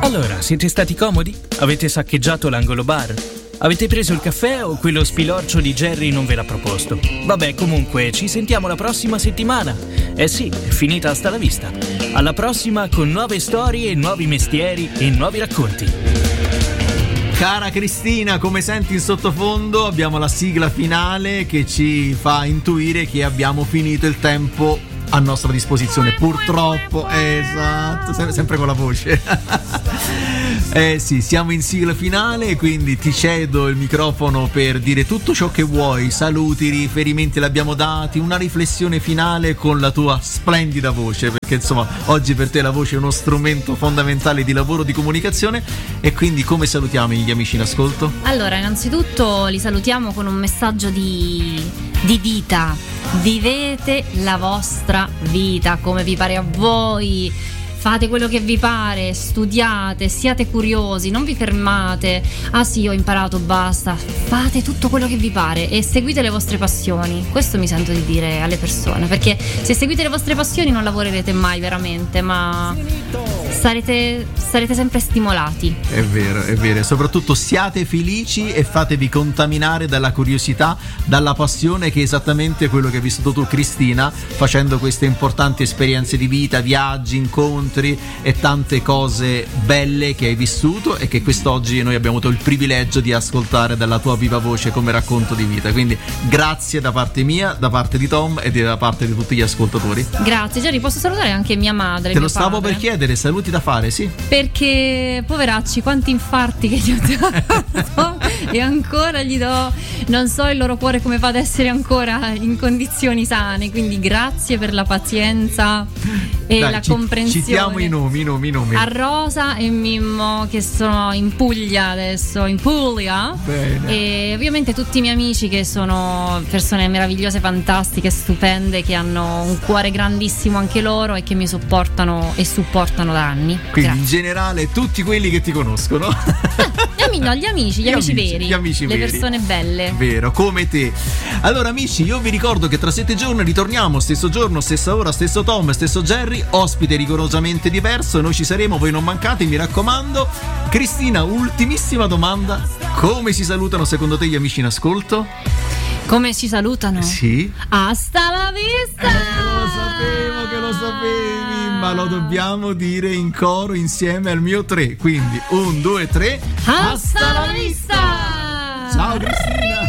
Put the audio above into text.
Allora, siete stati comodi? Avete saccheggiato l'angolo bar? Avete preso il caffè o quello spilorcio di Jerry non ve l'ha proposto? Vabbè, comunque, ci sentiamo la prossima settimana. Eh sì, è finita, hasta la vista. Alla prossima con nuove storie, nuovi mestieri e nuovi racconti. Cara Cristina, come senti in sottofondo abbiamo la sigla finale che ci fa intuire che abbiamo finito il tempo a nostra disposizione, purtroppo. Esatto, sempre con la voce. Sì, siamo in sigla finale, quindi ti cedo il microfono per dire tutto ciò che vuoi. Saluti, riferimenti l'abbiamo dati, una riflessione finale con la tua splendida voce, perché insomma oggi per te la voce è uno strumento fondamentale di lavoro, di comunicazione. E quindi come salutiamo gli amici in ascolto? Allora, innanzitutto li salutiamo con un messaggio di vita. Vivete la vostra vita come vi pare a voi. Fate quello che vi pare, studiate, siate curiosi, non vi fermate. Ah sì, ho imparato, basta. Fate tutto quello che vi pare e seguite le vostre passioni. Questo mi sento di dire alle persone, perché se seguite le vostre passioni non lavorerete mai veramente, ma sarete sempre stimolati. È vero, è vero. E soprattutto siate felici e fatevi contaminare dalla curiosità, dalla passione, che è esattamente quello che hai vissuto tu, Cristina, facendo queste importanti esperienze di vita, viaggi, incontri e tante cose belle che hai vissuto e che quest'oggi noi abbiamo avuto il privilegio di ascoltare dalla tua viva voce come racconto di vita. Quindi grazie da parte mia, da parte di Tom e da parte di tutti gli ascoltatori. Grazie Jerry, posso salutare anche mia madre. Te lo stavo per chiedere, saluti da fare, sì. Perché poveracci, quanti infarti che gli ho dato e ancora gli do, non so il loro cuore come fa ad essere ancora in condizioni sane, quindi grazie per la pazienza e la comprensione. Citiamo i nomi. A Rosa e Mimmo che sono in Puglia adesso, in Puglia. Bene. E ovviamente tutti i miei amici che sono persone meravigliose, fantastiche, stupende, che hanno un cuore grandissimo anche loro e che mi supportano e supportano da anni. Quindi grazie. In generale tutti quelli che ti conoscono. Gli amici veri, gli amici le veri. persone belle. Vero, come te. Allora amici, io vi ricordo che tra 7 giorni ritorniamo, stesso giorno, stessa ora, stesso Tom, stesso Jerry, ospite rigorosamente diverso, noi ci saremo, voi non mancate, mi raccomando. Cristina, ultimissima domanda: come si salutano secondo te gli amici in ascolto? Come ci salutano? Sì. Hasta la vista! Lo sapevo che lo sapevi, ma lo dobbiamo dire in coro insieme al mio 3. Quindi 1, 2, 3. Hasta la vista! Ciao Cristina!